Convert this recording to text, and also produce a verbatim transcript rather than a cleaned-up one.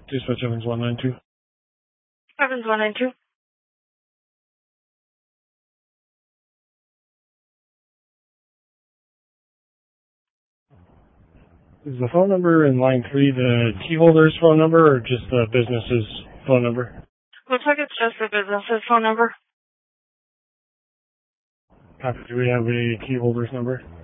Dispatch Evans one nine two. Evans one nine two. Is the phone number in line three the key holder's phone number or just the business's phone number? Looks like it's just the business's phone number. Copy. Do we have a key holder's number?